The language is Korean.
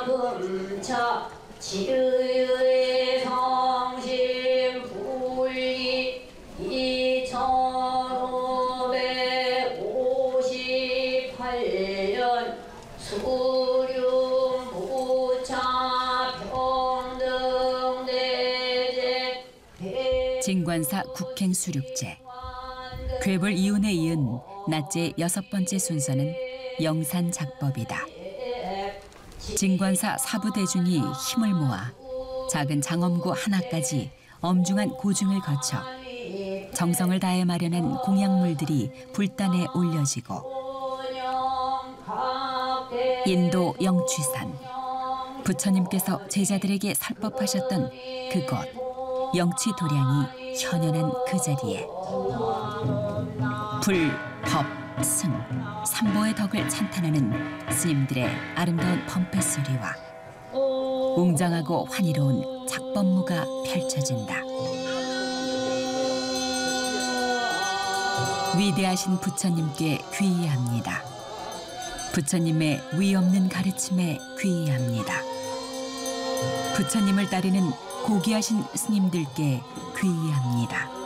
금차 지의 성심 분리 2558년 수륜 부차 평등대제 진관사 국행수륙제. 괴볼 이윤에 이은 낮제 6번째 순서는 영산작법이다. 진관사 사부대중이 힘을 모아 작은 장엄구 하나까지 엄중한 고증을 거쳐 정성을 다해 마련한 공약물들이 불단에 올려지고 인도 영취산, 부처님께서 제자들에게 설법하셨던 그곳 영취도량이 현연한 그 자리에 불, 법, 승, 삼보의 덕을 찬탄하는 스님들의 아름다운 범패 소리와 웅장하고 환희로운 작법무가 펼쳐진다. 위대하신 부처님께 귀의합니다. 부처님의 위없는 가르침에 귀의합니다. 부처님을 따르는 고귀하신 스님들께 귀의합니다.